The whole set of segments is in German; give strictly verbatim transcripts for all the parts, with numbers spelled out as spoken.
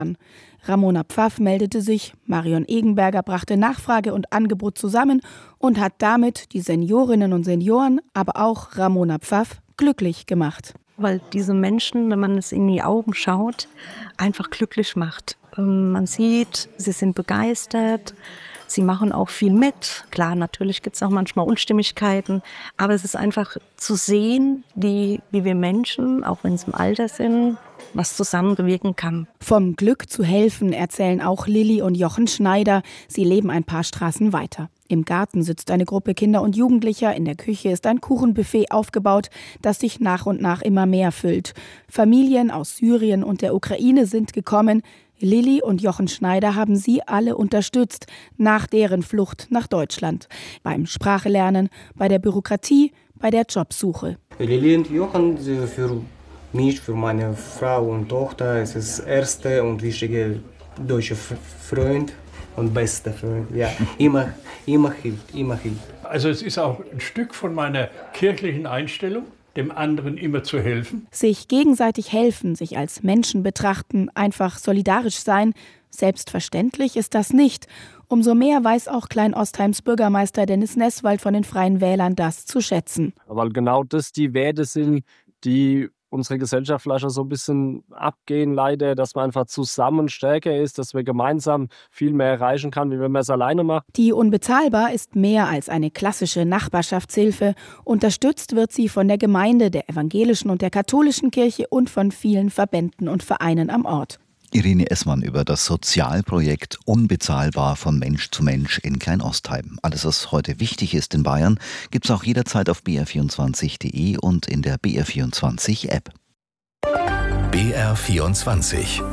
Ramona Pfaff meldete sich, Marion Egenberger brachte Nachfrage und Angebot zusammen und hat damit die Seniorinnen und Senioren, aber auch Ramona Pfaff, glücklich gemacht. Weil diese Menschen, wenn man es in die Augen schaut, einfach glücklich macht. Man sieht, sie sind begeistert, sie machen auch viel mit. Klar, natürlich gibt es auch manchmal Unstimmigkeiten, aber es ist einfach zu sehen, wie, wie wir Menschen, auch wenn sie im Alter sind, was zusammen bewirken kann. Vom Glück zu helfen erzählen auch Lilly und Jochen Schneider. Sie leben ein paar Straßen weiter. Im Garten sitzt eine Gruppe Kinder und Jugendlicher. In der Küche ist ein Kuchenbuffet aufgebaut, das sich nach und nach immer mehr füllt. Familien aus Syrien und der Ukraine sind gekommen. Lilly und Jochen Schneider haben sie alle unterstützt nach deren Flucht nach Deutschland. Beim Sprachelernen, bei der Bürokratie, bei der Jobsuche. Lilly und Jochen, für mich, für meine Frau und Tochter, es ist der erste und wichtige deutsche Freund und bester Freund. Ja, immer, immer hilft, immer hilft. Also es ist auch ein Stück von meiner kirchlichen Einstellung, dem anderen immer zu helfen. Sich gegenseitig helfen, sich als Menschen betrachten, einfach solidarisch sein, selbstverständlich ist das nicht. Umso mehr weiß auch Klein-Ostheims Bürgermeister Dennis Nesswald von den Freien Wählern das zu schätzen. Weil genau das die Werte sind, die unsere Gesellschaft vielleicht so ein bisschen abgehen leider, dass man einfach zusammen stärker ist, dass wir gemeinsam viel mehr erreichen kann, wie wenn man es alleine macht. Die Unbezahlbar ist mehr als eine klassische Nachbarschaftshilfe. Unterstützt wird sie von der Gemeinde, der evangelischen und der katholischen Kirche und von vielen Verbänden und Vereinen am Ort. Irene Essmann über das Sozialprojekt Unbezahlbar von Mensch zu Mensch in Klein-Ostheim. Alles, was heute wichtig ist in Bayern, gibt es auch jederzeit auf b r vierundzwanzig punkt d e und in der B R vierundzwanzig App. B R vierundzwanzig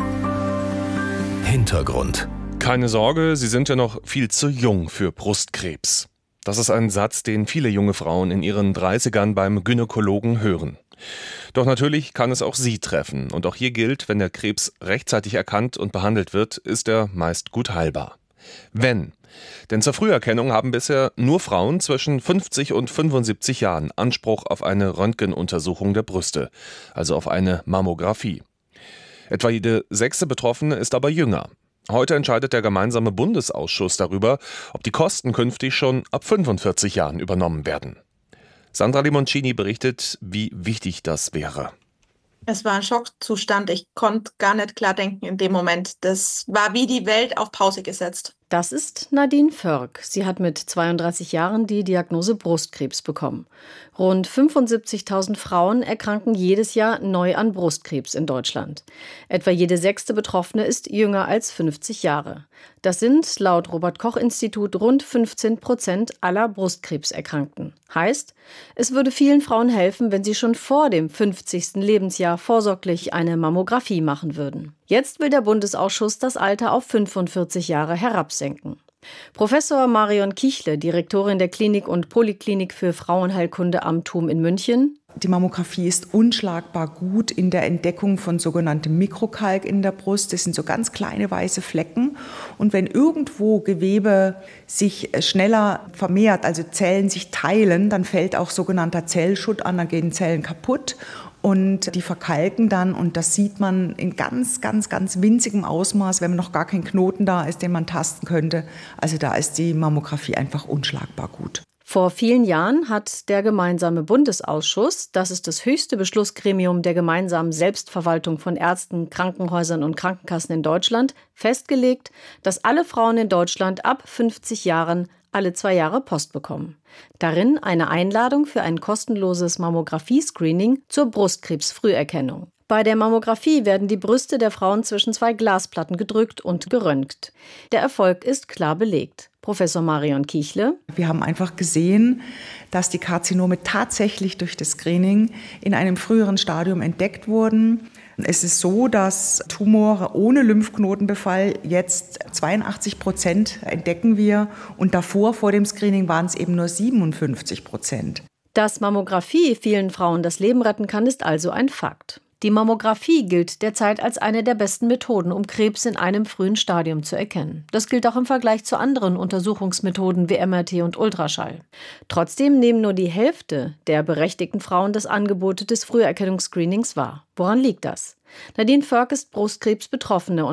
Hintergrund. Keine Sorge, Sie sind ja noch viel zu jung für Brustkrebs. Das ist ein Satz, den viele junge Frauen in ihren dreißigern beim Gynäkologen hören. Doch natürlich kann es auch Sie treffen. Und auch hier gilt, wenn der Krebs rechtzeitig erkannt und behandelt wird, ist er meist gut heilbar. Wenn. Denn zur Früherkennung haben bisher nur Frauen zwischen fünfzig und fünfundsiebzig Jahren Anspruch auf eine Röntgenuntersuchung der Brüste, also auf eine Mammographie. Etwa jede sechste Betroffene ist aber jünger. Heute entscheidet der gemeinsame Bundesausschuss darüber, ob die Kosten künftig schon ab fünfundvierzig Jahren übernommen werden. Sandra Limoncini berichtet, wie wichtig das wäre. Es war ein Schockzustand. Ich konnte gar nicht klar denken in dem Moment. Das war wie die Welt auf Pause gesetzt. Das ist Nadine Förg. Sie hat mit zweiunddreißig Jahren die Diagnose Brustkrebs bekommen. Rund fünfundsiebzigtausend Frauen erkranken jedes Jahr neu an Brustkrebs in Deutschland. Etwa jede sechste Betroffene ist jünger als fünfzig Jahre. Das sind laut Robert-Koch-Institut rund fünfzehn Prozent aller Brustkrebserkrankten. Heißt, es würde vielen Frauen helfen, wenn sie schon vor dem fünfzigsten Lebensjahr vorsorglich eine Mammographie machen würden. Jetzt will der Bundesausschuss das Alter auf fünfundvierzig Jahre herabsenken. Professor Marion Kichle, Direktorin der Klinik und Poliklinik für Frauenheilkunde am TUM in München. Die Mammographie ist unschlagbar gut in der Entdeckung von sogenanntem Mikrokalk in der Brust. Das sind so ganz kleine weiße Flecken. Und wenn irgendwo Gewebe sich schneller vermehrt, also Zellen sich teilen, dann fällt auch sogenannter Zellschutt an, dann gehen Zellen kaputt. Und die verkalken dann und das sieht man in ganz, ganz, ganz winzigem Ausmaß, wenn noch gar kein Knoten da ist, den man tasten könnte. Also da ist die Mammographie einfach unschlagbar gut. Vor vielen Jahren hat der gemeinsame Bundesausschuss, das ist das höchste Beschlussgremium der gemeinsamen Selbstverwaltung von Ärzten, Krankenhäusern und Krankenkassen in Deutschland, festgelegt, dass alle Frauen in Deutschland ab fünfzig Jahren alle zwei Jahre Post bekommen. Darin eine Einladung für ein kostenloses Mammographie-Screening zur Brustkrebsfrüherkennung. Bei der Mammographie werden die Brüste der Frauen zwischen zwei Glasplatten gedrückt und geröntgt. Der Erfolg ist klar belegt. Professor Marion Kichle. Wir haben einfach gesehen, dass die Karzinome tatsächlich durch das Screening in einem früheren Stadium entdeckt wurden. Es ist so, dass Tumore ohne Lymphknotenbefall jetzt zweiundachtzig Prozent entdecken wir und davor, vor dem Screening, waren es eben nur siebenundfünfzig Prozent. Dass Mammographie vielen Frauen das Leben retten kann, ist also ein Fakt. Die Mammographie gilt derzeit als eine der besten Methoden, um Krebs in einem frühen Stadium zu erkennen. Das gilt auch im Vergleich zu anderen Untersuchungsmethoden wie M R T und Ultraschall. Trotzdem nehmen nur die Hälfte der berechtigten Frauen das Angebot des Früherkennungsscreenings wahr. Woran liegt das? Nadine Förk ist Brustkrebs-Betroffene